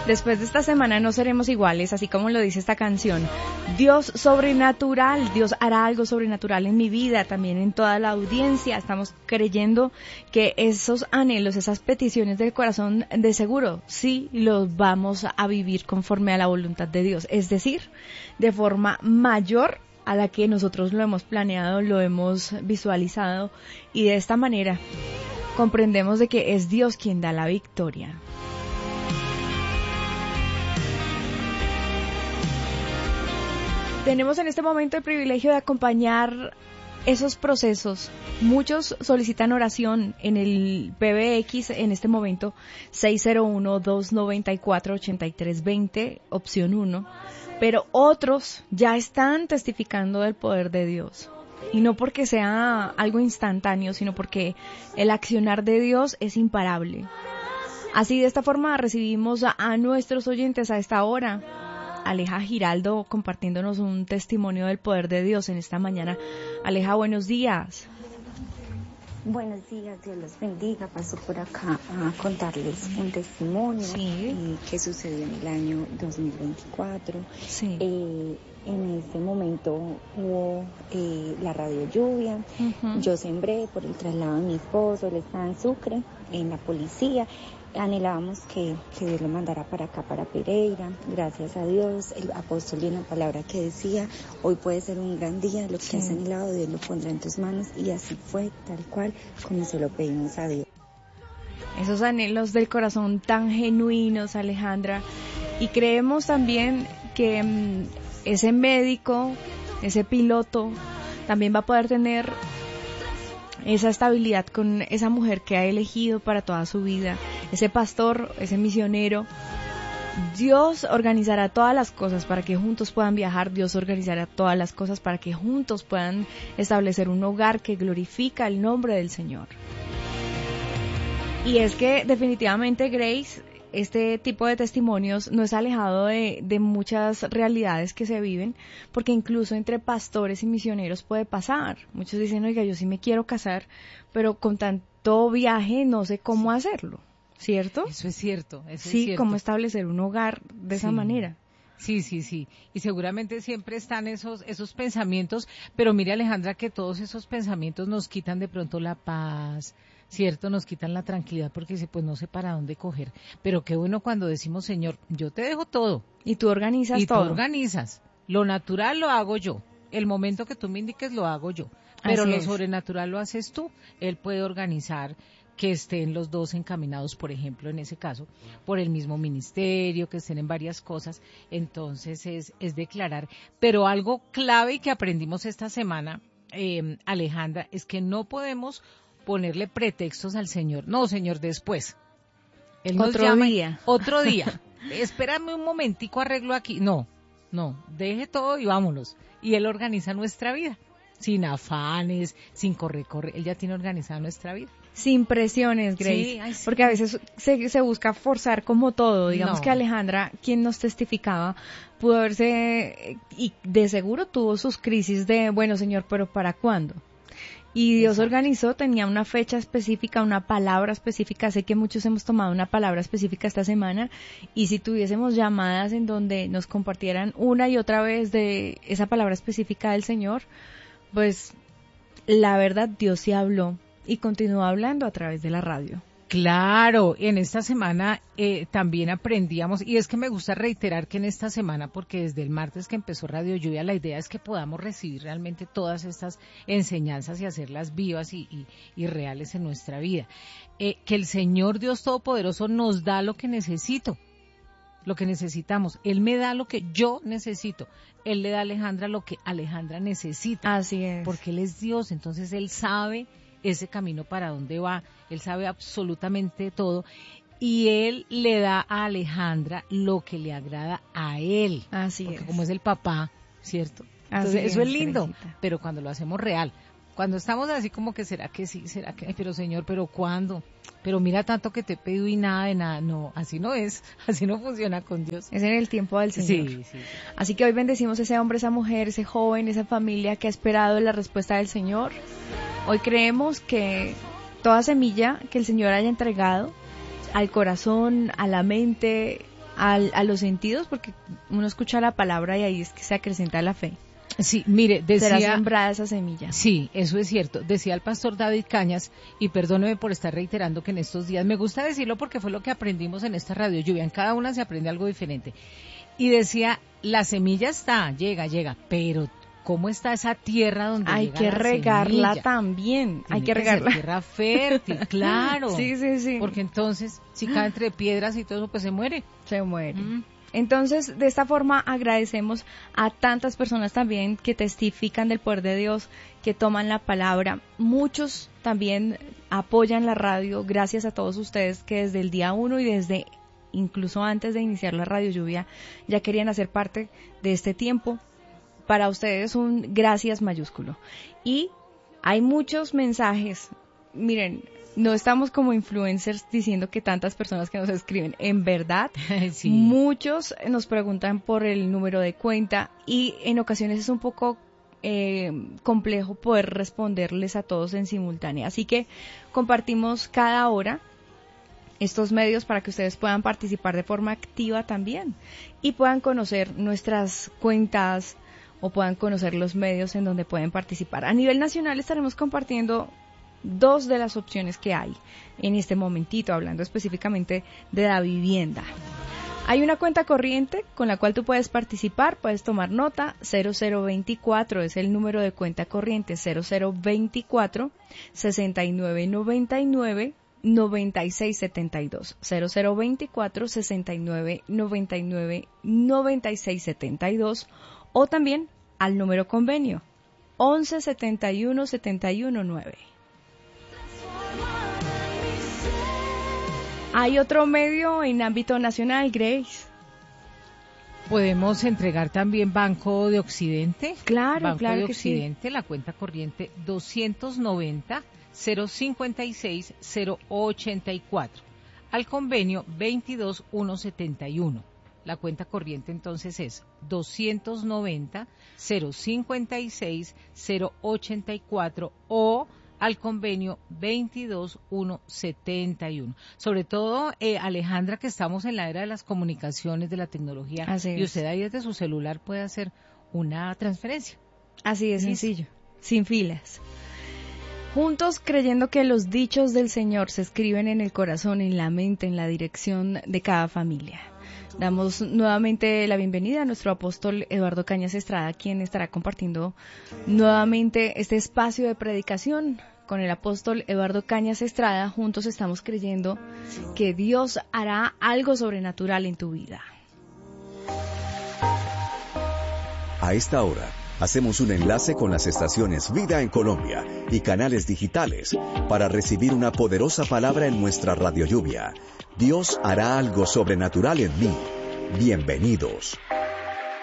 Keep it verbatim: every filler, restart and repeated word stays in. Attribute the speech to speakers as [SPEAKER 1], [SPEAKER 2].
[SPEAKER 1] Después de esta semana no seremos iguales, así como lo dice esta canción. Dios sobrenatural, Dios hará algo sobrenatural en mi vida, también en toda la audiencia. Estamos creyendo que esos anhelos, esas peticiones del corazón, de seguro sí los vamos a vivir conforme a la voluntad de Dios, es decir, de forma mayor a la que nosotros lo hemos planeado, lo hemos visualizado, y de esta manera comprendemos de que es Dios quien da la victoria. Tenemos en este momento el privilegio de acompañar esos procesos. Muchos solicitan oración en el P B X en este momento, seis cero uno, dos nueve cuatro, ocho tres dos cero, opción uno, pero otros ya están testificando del poder de Dios. Y no porque sea algo instantáneo, sino porque el accionar de Dios es imparable. Así, de esta forma recibimos a, a nuestros oyentes a esta hora. Aleja Giraldo compartiéndonos un testimonio del poder de Dios en esta mañana. Aleja, buenos días.
[SPEAKER 2] Buenos días, Dios los bendiga. Paso por acá a contarles un testimonio
[SPEAKER 1] sí.
[SPEAKER 2] eh, que sucedió en el año dos mil veinticuatro.
[SPEAKER 1] Sí.
[SPEAKER 2] Eh, en este momento hubo eh, la radio lluvia. Uh-huh. Yo sembré por el traslado de mi esposo, él estaba en Sucre, en la policía. Anhelábamos que, que Dios lo mandara para acá, para Pereira. Gracias a Dios, el apóstol dio una palabra que decía, hoy puede ser un gran día, lo que sí. has anhelado, Dios lo pondrá en tus manos, y así fue, tal cual, como se lo pedimos a Dios.
[SPEAKER 1] Esos anhelos del corazón tan genuinos, Alejandra, y creemos también que um, ese médico, ese piloto, también va a poder tener esa estabilidad con esa mujer que ha elegido para toda su vida, ese pastor, ese misionero. Dios organizará todas las cosas para que juntos puedan viajar, Dios organizará todas las cosas para que juntos puedan establecer un hogar que glorifica el nombre del Señor. Y es que definitivamente, Grace, este tipo de testimonios no es alejado de, de muchas realidades que se viven, porque incluso entre pastores y misioneros puede pasar. Muchos dicen, oiga, yo sí me quiero casar, pero con tanto viaje no sé cómo hacerlo, ¿cierto?
[SPEAKER 3] Eso es cierto, eso
[SPEAKER 1] sí,
[SPEAKER 3] es cierto.
[SPEAKER 1] cómo establecer un hogar de esa
[SPEAKER 3] sí.
[SPEAKER 1] manera.
[SPEAKER 3] Sí, sí, sí, y seguramente siempre están esos esos pensamientos, pero mire, Alejandra, que todos esos pensamientos nos quitan de pronto la paz, ¿cierto? Nos quitan la tranquilidad porque dice, pues no sé para dónde coger, pero qué bueno cuando decimos, Señor, yo te dejo todo.
[SPEAKER 1] Y tú organizas
[SPEAKER 3] y
[SPEAKER 1] todo.
[SPEAKER 3] Y tú organizas, lo natural lo hago yo, el momento que tú me indiques lo hago yo, pero
[SPEAKER 1] Así
[SPEAKER 3] lo
[SPEAKER 1] es.
[SPEAKER 3] sobrenatural lo haces tú, Él puede organizar que estén los dos encaminados, por ejemplo, en ese caso, por el mismo ministerio, que estén en varias cosas, entonces es, es declarar. Pero algo clave y que aprendimos esta semana, eh, Alejandra, es que no podemos ponerle pretextos al Señor. No, Señor, después. Él nos
[SPEAKER 1] otro
[SPEAKER 3] llama,
[SPEAKER 1] día.
[SPEAKER 3] Otro día. Espérame un momentico, arreglo aquí. No, no, deje todo y vámonos. Y Él organiza nuestra vida. Sin afanes, sin correr, correr. Él ya tiene organizada nuestra vida.
[SPEAKER 1] Sin presiones, Grace,
[SPEAKER 3] sí, ay, sí.
[SPEAKER 1] porque a veces se, se busca forzar como todo. Digamos
[SPEAKER 3] no.
[SPEAKER 1] que Alejandra, quien nos testificaba, pudo haberse, y de seguro tuvo sus crisis de, bueno, Señor, pero ¿para cuándo? Y Dios Exacto. organizó, tenía una fecha específica, una palabra específica. Sé que muchos hemos tomado una palabra específica esta semana, y si tuviésemos llamadas en donde nos compartieran una y otra vez de esa palabra específica del Señor, pues la verdad Dios sí habló y continúa hablando a través de la radio.
[SPEAKER 3] Claro, en esta semana eh, también aprendíamos, y es que me gusta reiterar que en esta semana, porque desde el martes que empezó Radio Lluvia, la idea es que podamos recibir realmente todas estas enseñanzas y hacerlas vivas y, y, y reales en nuestra vida. Eh, que el Señor Dios Todopoderoso nos da lo que necesito, lo que necesitamos. Él me da lo que yo necesito. Él le da a Alejandra lo que Alejandra necesita.
[SPEAKER 1] Así es.
[SPEAKER 3] Porque Él es Dios, entonces Él sabe ese camino para dónde va, Él sabe absolutamente todo, y Él le da a Alejandra lo que le agrada a Él.
[SPEAKER 1] Así
[SPEAKER 3] porque
[SPEAKER 1] es.
[SPEAKER 3] como es el papá, ¿cierto? Entonces
[SPEAKER 1] Así
[SPEAKER 3] eso
[SPEAKER 1] es,
[SPEAKER 3] es lindo,
[SPEAKER 1] Teresita.
[SPEAKER 3] Pero cuando lo hacemos real, cuando estamos así como que será que sí, será que, pero Señor, pero ¿cuándo? Pero mira tanto que te he pedido y nada de nada, no, así no es, así no funciona con Dios.
[SPEAKER 1] Es en el tiempo del Señor.
[SPEAKER 3] Sí, sí, sí.
[SPEAKER 1] Así que hoy bendecimos a ese hombre, esa mujer, ese joven, esa familia que ha esperado la respuesta del Señor. Hoy creemos que toda semilla que el Señor haya entregado al corazón, a la mente, al, a los sentidos, porque uno escucha la palabra y ahí es que se acrecenta la fe.
[SPEAKER 3] Sí, mire, decía...
[SPEAKER 1] Será sembrada esa semilla.
[SPEAKER 3] Sí, eso es cierto. Decía el pastor David Cañas, y perdóneme por estar reiterando que en estos días, me gusta decirlo porque fue lo que aprendimos en esta Radio Lluvia, en cada una se aprende algo diferente. Y decía, la semilla está, llega, llega, pero ¿cómo está esa tierra donde
[SPEAKER 1] hay
[SPEAKER 3] llega
[SPEAKER 1] que
[SPEAKER 3] la
[SPEAKER 1] regarla
[SPEAKER 3] semilla?
[SPEAKER 1] también,
[SPEAKER 3] Tiene
[SPEAKER 1] hay que,
[SPEAKER 3] que
[SPEAKER 1] regarla.
[SPEAKER 3] ser tierra fértil, claro.
[SPEAKER 1] Sí, sí, sí.
[SPEAKER 3] Porque entonces, si cae entre piedras y todo eso, pues se muere.
[SPEAKER 1] Se muere.
[SPEAKER 3] Mm.
[SPEAKER 1] Entonces, de esta forma agradecemos a tantas personas también que testifican del poder de Dios, que toman la palabra. Muchos también apoyan la radio, gracias a todos ustedes que desde el día uno y desde incluso antes de iniciar la Radio Lluvia ya querían hacer parte de este tiempo. Para ustedes un gracias mayúsculo. Y hay muchos mensajes. Miren, no estamos como influencers diciendo que tantas personas que nos escriben. En verdad, sí. Muchos nos preguntan por el número de cuenta y en ocasiones es un poco eh, complejo poder responderles a todos en simultánea. Así que compartimos cada hora estos medios para que ustedes puedan participar de forma activa también y puedan conocer nuestras cuentas o puedan conocer los medios en donde pueden participar. A nivel nacional estaremos compartiendo dos de las opciones que hay en este momentito, hablando específicamente de la vivienda. Hay una cuenta corriente con la cual tú puedes participar, puedes tomar nota, cero cero veinticuatro es el número de cuenta corriente, cero cero veinticuatro, sesenta y nueve noventa y nueve, noventa y seis setenta y dos, cero cero veinticuatro, sesenta y nueve noventa y nueve, noventa y seis setenta y dos, o también al número convenio, once setenta y uno setenta y uno nueve. ¿Hay otro medio en ámbito nacional, Grace?
[SPEAKER 3] Podemos entregar también Banco de Occidente.
[SPEAKER 1] Claro,
[SPEAKER 3] Banco
[SPEAKER 1] claro
[SPEAKER 3] de
[SPEAKER 1] que
[SPEAKER 3] Occidente,
[SPEAKER 1] sí.
[SPEAKER 3] La cuenta corriente doscientos noventa, cero cincuenta y seis, cero ochenta y cuatro. Al convenio veintidós mil ciento setenta y uno. La cuenta corriente entonces es doscientos noventa, cero cincuenta y seis, cero ochenta y cuatro o al convenio veintidós mil ciento setenta y uno. Sobre todo, eh, Alejandra, que estamos en la era de las comunicaciones, de la tecnología,
[SPEAKER 1] Así
[SPEAKER 3] y
[SPEAKER 1] es.
[SPEAKER 3] usted ahí desde su celular puede hacer una transferencia.
[SPEAKER 1] Así de sencillo, sin filas. Juntos creyendo que los dichos del Señor se escriben en el corazón, en la mente, en la dirección de cada familia. Damos nuevamente la bienvenida a nuestro apóstol Eduardo Cañas Estrada, quien estará compartiendo nuevamente este espacio de predicación con el apóstol Eduardo Cañas Estrada. Juntos estamos creyendo que Dios hará algo sobrenatural en tu vida.
[SPEAKER 4] A esta hora hacemos un enlace con las estaciones Vida en Colombia y canales digitales para recibir una poderosa palabra en nuestra Radio Lluvia. Dios hará algo sobrenatural en mí. Bienvenidos.